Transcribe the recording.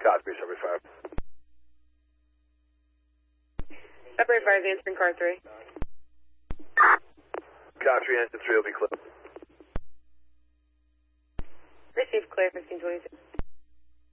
Copy, Subway 5. Subway 5 is answering car 3. Copy, engine 3 will be clear. Receive clear, 1526.